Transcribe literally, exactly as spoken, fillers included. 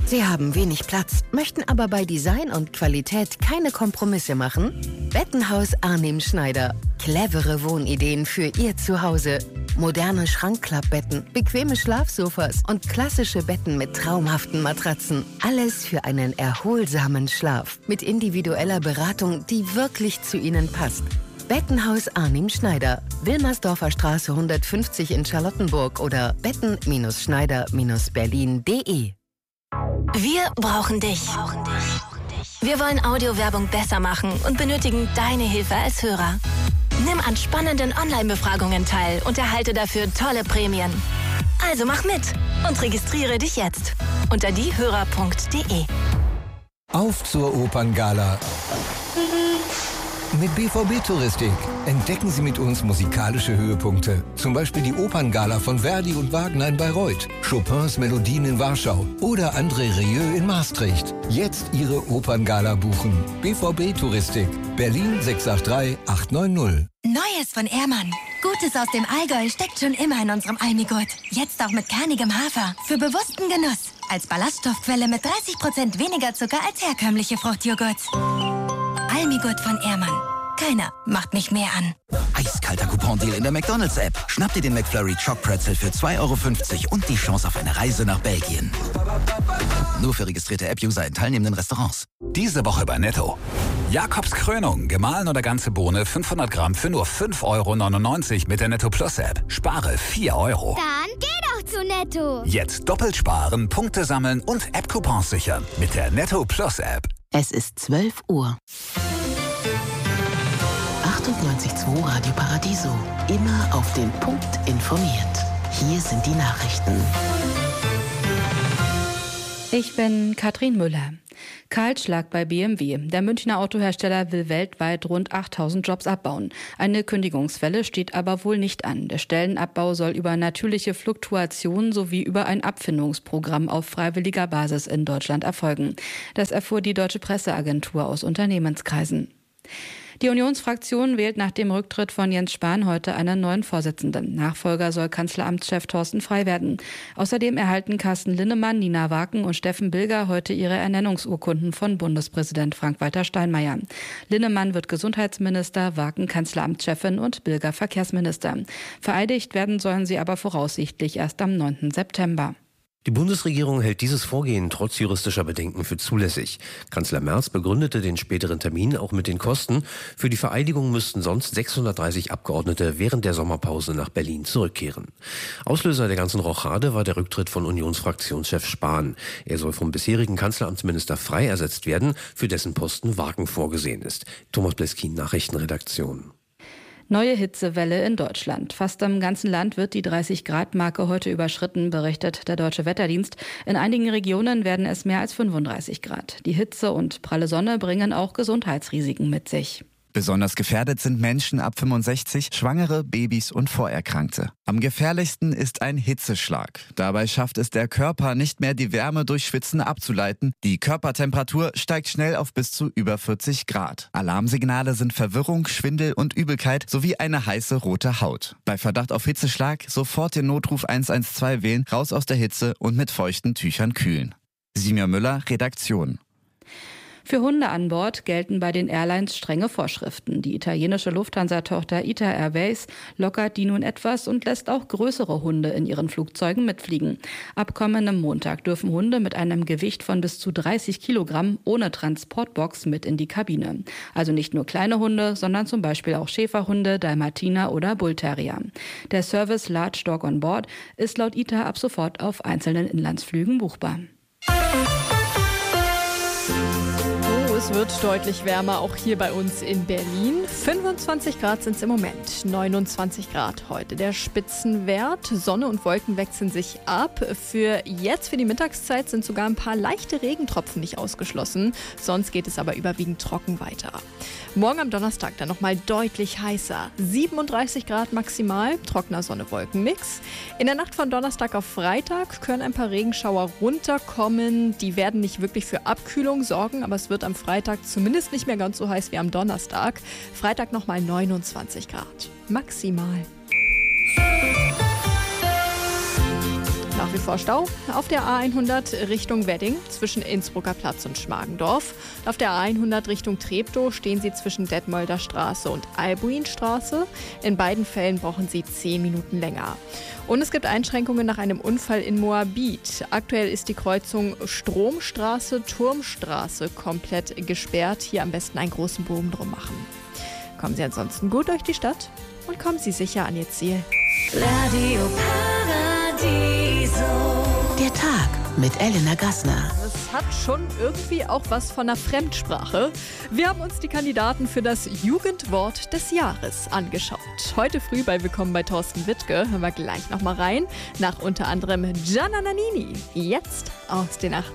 Sie haben wenig Platz, möchten aber bei Design und Qualität keine Kompromisse machen? Bettenhaus Arnim Schneider. Clevere Wohnideen für Ihr Zuhause. Moderne Schrankklappbetten, bequeme Schlafsofas und klassische Betten mit traumhaften Matratzen. Alles für einen erholsamen Schlaf. Mit individueller Beratung, die wirklich zu Ihnen passt. Bettenhaus Arnim Schneider. Wilmersdorfer Straße hundertfünfzig in Charlottenburg oder betten Schneider Berlin punkt de. Wir brauchen dich. Wir wollen Audiowerbung besser machen und benötigen deine Hilfe als Hörer. Nimm an spannenden Online-Befragungen teil und erhalte dafür tolle Prämien. Also mach mit und registriere dich jetzt unter diehörer punkt de. Auf zur Operngala. Mit B V B Touristik entdecken Sie mit uns musikalische Höhepunkte. Zum Beispiel die Operngala von Verdi und Wagner in Bayreuth, Chopins Melodien in Warschau oder André Rieu in Maastricht. Jetzt Ihre Operngala buchen. B V B Touristik. Berlin sechs acht drei acht neun null. Neues von Ehrmann. Gutes aus dem Allgäu steckt schon immer in unserem Almigurt. Jetzt auch mit kernigem Hafer. Für bewussten Genuss. Als Ballaststoffquelle mit dreißig Prozent weniger Zucker als herkömmliche Fruchtjoghurts. Almigurt von Ehrmann. Keiner macht mich mehr an. Eiskalter Coupon-Deal in der McDonald's-App. Schnapp dir den McFlurry Choc Pretzel für zwei Euro fünfzig und die Chance auf eine Reise nach Belgien. Nur für registrierte App-User in teilnehmenden Restaurants. Diese Woche bei Netto. Jakobs Krönung, gemahlen oder ganze Bohne, fünfhundert Gramm für nur fünf Euro neunundneunzig mit der Netto Plus App. Spare vier Euro. Dann geh doch zu Netto. Jetzt doppelt sparen, Punkte sammeln und App-Coupons sichern mit der Netto Plus App. Es ist zwölf Uhr. achtundneunzig Komma zwei Radio Paradiso. Immer auf den Punkt informiert. Hier sind die Nachrichten. Ich bin Katrin Müller. Kahlschlag bei B M W. Der Münchner Autohersteller will weltweit rund achttausend Jobs abbauen. Eine Kündigungswelle steht aber wohl nicht an. Der Stellenabbau soll über natürliche Fluktuation sowie über ein Abfindungsprogramm auf freiwilliger Basis in Deutschland erfolgen. Das erfuhr die Deutsche Presseagentur aus Unternehmenskreisen. Die Unionsfraktion wählt nach dem Rücktritt von Jens Spahn heute einen neuen Vorsitzenden. Nachfolger soll Kanzleramtschef Thorsten Frey werden. Außerdem erhalten Carsten Linnemann, Nina Waken und Steffen Bilger heute ihre Ernennungsurkunden von Bundespräsident Frank-Walter Steinmeier. Linnemann wird Gesundheitsminister, Waken Kanzleramtschefin und Bilger Verkehrsminister. Vereidigt werden sollen sie aber voraussichtlich erst am neunten September. Die Bundesregierung hält dieses Vorgehen trotz juristischer Bedenken für zulässig. Kanzler Merz begründete den späteren Termin auch mit den Kosten. Für die Vereidigung müssten sonst sechshundertdreißig Abgeordnete während der Sommerpause nach Berlin zurückkehren. Auslöser der ganzen Rochade war der Rücktritt von Unionsfraktionschef Spahn. Er soll vom bisherigen Kanzleramtsminister Frey ersetzt werden, für dessen Posten Waken vorgesehen ist. Thomas Bleskin, Nachrichtenredaktion. Neue Hitzewelle in Deutschland. Fast im ganzen Land wird die dreißig-Grad-Marke heute überschritten, berichtet der Deutsche Wetterdienst. In einigen Regionen werden es mehr als fünfunddreißig Grad. Die Hitze und pralle Sonne bringen auch Gesundheitsrisiken mit sich. Besonders gefährdet sind Menschen ab fünfundsechzig, Schwangere, Babys und Vorerkrankte. Am gefährlichsten ist ein Hitzeschlag. Dabei schafft es der Körper nicht mehr, die Wärme durch Schwitzen abzuleiten. Die Körpertemperatur steigt schnell auf bis zu über vierzig Grad. Alarmsignale sind Verwirrung, Schwindel und Übelkeit sowie eine heiße rote Haut. Bei Verdacht auf Hitzeschlag sofort den Notruf eins eins zwei wählen, raus aus der Hitze und mit feuchten Tüchern kühlen. Simia Müller, Redaktion. Für Hunde an Bord gelten bei den Airlines strenge Vorschriften. Die italienische Lufthansa-Tochter I T A Airways lockert die nun etwas und lässt auch größere Hunde in ihren Flugzeugen mitfliegen. Ab kommendem Montag dürfen Hunde mit einem Gewicht von bis zu dreißig Kilogramm ohne Transportbox mit in die Kabine. Also nicht nur kleine Hunde, sondern zum Beispiel auch Schäferhunde, Dalmatiner oder Bullterrier. Der Service Large Dog on Board ist laut I T A ab sofort auf einzelnen Inlandsflügen buchbar. Es wird deutlich wärmer, auch hier bei uns in Berlin. fünfundzwanzig Grad sind es im Moment, neunundzwanzig Grad heute der Spitzenwert. Sonne und Wolken wechseln sich ab. Für jetzt, für die Mittagszeit, sind sogar ein paar leichte Regentropfen nicht ausgeschlossen. Sonst geht es aber überwiegend trocken weiter. Morgen am Donnerstag dann nochmal deutlich heißer. siebenunddreißig Grad maximal, trockener Sonne-Wolken-Mix. In der Nacht von Donnerstag auf Freitag können ein paar Regenschauer runterkommen. Die werden nicht wirklich für Abkühlung sorgen, aber es wird am Freitag zumindest nicht mehr ganz so heiß wie am Donnerstag. Freitag nochmal neunundzwanzig Grad. Maximal. Nach wie vor Stau auf der A hundert Richtung Wedding zwischen Innsbrucker Platz und Schmargendorf. Auf der A hundert Richtung Treptow stehen Sie zwischen Detmolder Straße und Albuinstraße. In beiden Fällen brauchen Sie zehn Minuten länger. Und es gibt Einschränkungen nach einem Unfall in Moabit. Aktuell ist die Kreuzung Stromstraße, Turmstraße komplett gesperrt. Hier am besten einen großen Bogen drum machen. Kommen Sie ansonsten gut durch die Stadt und kommen Sie sicher an Ihr Ziel. Radio Paradiso. Der Tag mit Elena Gassner. Das hat schon irgendwie auch was von einer Fremdsprache. Wir haben uns die Kandidaten für das Jugendwort des Jahres angeschaut. Heute früh bei Willkommen bei Thorsten Wittke hören wir gleich nochmal rein. Nach unter anderem Gianna Nannini. Jetzt aus den achtziger